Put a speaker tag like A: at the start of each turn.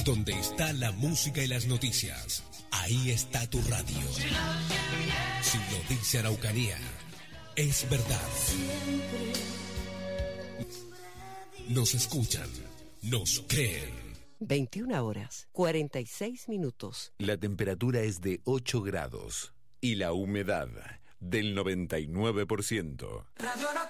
A: Donde está la música y las noticias, ahí está tu radio. Si lo dice Araucanía, es verdad. Nos escuchan, nos creen.
B: 21 horas, 46 minutos.
C: La temperatura es de 8 grados y la humedad del 99%.